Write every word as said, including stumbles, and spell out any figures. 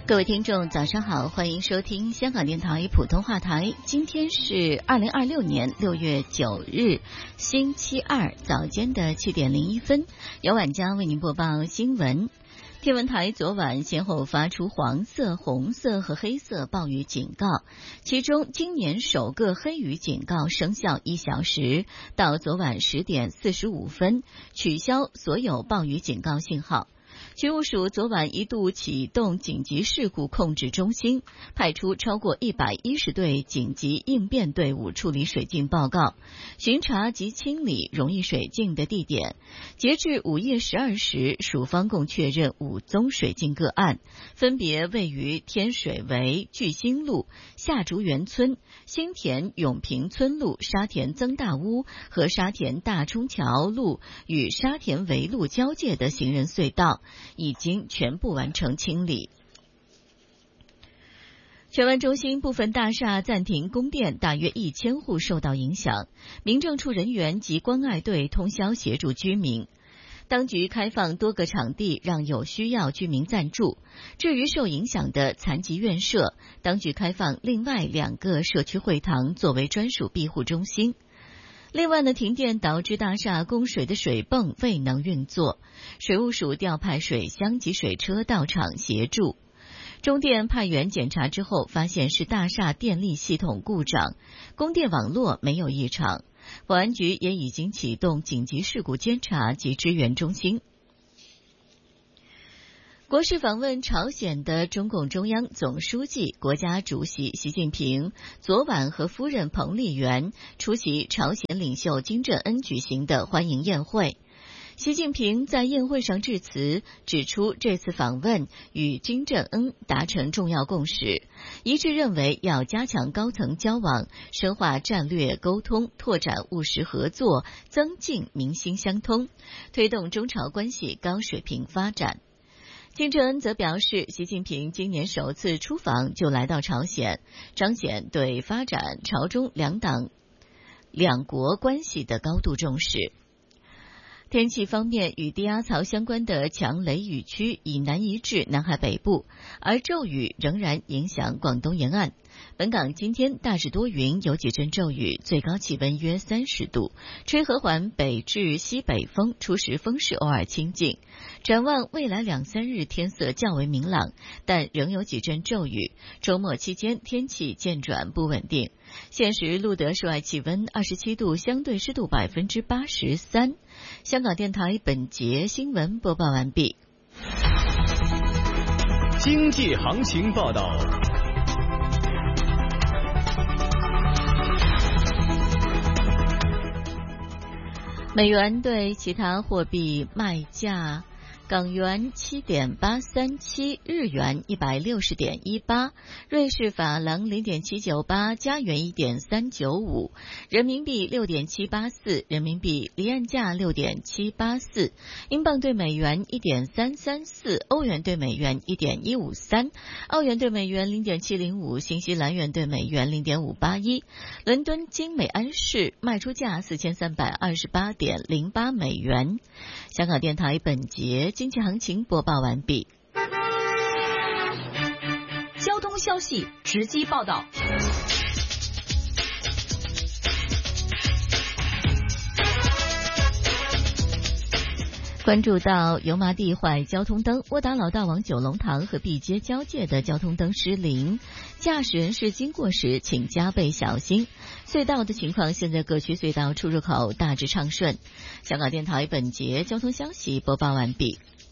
各位听众早上好，欢迎收听香港电台普通话台。今天是二零二六年六月九日星期二早间的七点零一分，由晚佳为您播报新闻。天文台昨晚先后发出黄色、红色和黑色暴雨警告，其中今年首个黑雨警告生效一小时，到昨晚十点四十五分取消所有暴雨警告信号。渠务署昨晚一度启动紧急事故控制中心，派出超过一百一十队紧急应变队伍处理水浸报告，巡查及清理容易水浸的地点。截至午夜十二时，署方共确认五宗水浸个案，分别位于天水围巨兴路、下竹园村、新田永平村路、沙田曾大屋和沙田大冲桥路与沙田围路交界的行人隧道，已经全部完成清理。荃湾中心部分大厦暂停供电，大约一千户受到影响，民政处人员及关爱队通宵协助居民。当局开放多个场地让有需要居民暂住。至于受影响的残疾院舍，当局开放另外两个社区会堂作为专属庇护中心。另外呢，停电导致大厦供水的水泵未能运作，水务署调派水箱及水车到场协助。中电派员检查之后，发现是大厦电力系统故障，供电网络没有异常。保安局也已经启动紧急事故监察及支援中心。国事访问朝鲜的中共中央总书记、国家主席习近平昨晚和夫人彭丽媛出席朝鲜领袖金正恩举行的欢迎宴会。习近平在宴会上致辞，指出这次访问与金正恩达成重要共识，一致认为要加强高层交往，深化战略沟通，拓展务实合作，增进民心相通，推动中朝关系高水平发展。金正恩则表示，习近平今年首次出访就来到朝鲜，彰显对发展朝中两党两国关系的高度重视。天气方面，与低压槽相关的强雷雨区已南移至南海北部，而骤雨仍然影响广东沿岸。本港今天大致多云，有几阵骤雨，最高气温约三十度，吹和缓北至西北风，初时风势偶尔清劲。展望未来两三日天色较为明朗，但仍有几阵骤雨，周末期间天气渐转不稳定。现时录得室外气温二十七度，相对湿度百分之八十三。香港电台本节新闻播报完毕。 经济行情报道。 美元对其他货币卖价：港元七点八三七，日元一百六十点一八，瑞士法郎零点七九八，加元一点三九五，人民币六点七八四，人民币离岸价六点七八四，英镑对美元一点三三四，欧元对美元一点一五三，澳元对美元零点七零五，新西兰元对美元零点五八一。伦敦金美安士卖出价四千三百二十八点零八美元。香港电台本节经济行情播报完毕。 交通消息直击报道。 关注到油麻地坏交通灯，窝打老道往九龙塘和碧街交界的交通灯失灵，驾驶人士经过时请加倍小心。隧道的情况，现在各区隧道出入口大致畅顺。香港电台本节交通消息播报完毕。